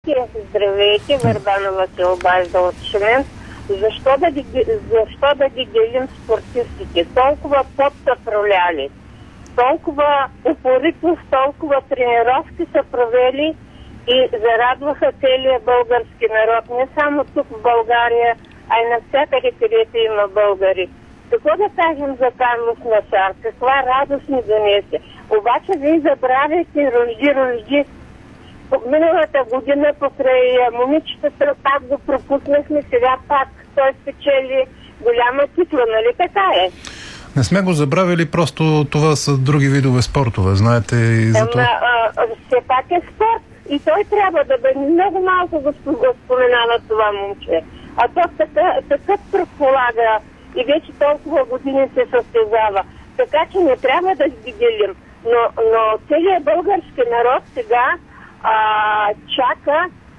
Здравейте, Върбана Васил Бажда от Шумен. Защо да ги делим спортистите? Толкова пот са проляли, толкова упоритост, толкова тренировки са провели и зарадваха целия български народ. Не само тук в България, а и навсякъде, където има българи. Какво да кажем за Карлос Насар? Каква радост ни донесе? Обаче вие забравяйте Ружди. Миналата година покрай момичетата пак го пропуснахме, сега пак той спечели голяма титла, нали така е? Не сме го забравили, просто това са други видове спортове, знаете и за това. Все пак е спорт и той трябва да бъде. Много малко го споменава това момче. А то такъв предполага и вече толкова години се състезава. Така че не трябва да ги делим. Но целият български народ сега чака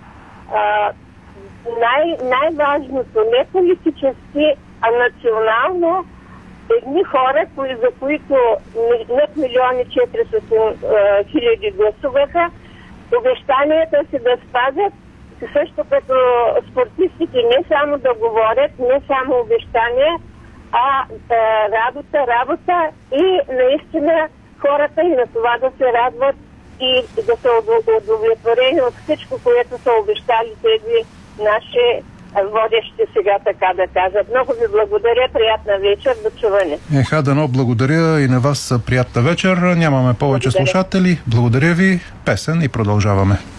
най-важното, не политически, а национално едни хора, за които над 1,4 хиляди гласуваха, обещанията си да спазят, също като спортистите не само да говорят, не само обещания, а работа и наистина хората и на това да се радват и да са удовлетворени от всичко, което са обещали тези наши водещи сега, така да кажат. Много ви благодаря, приятна вечер, до чуване. Дано, благодаря и на вас, приятна вечер. Нямаме повече слушатели. Благодаря ви, песен и продължаваме.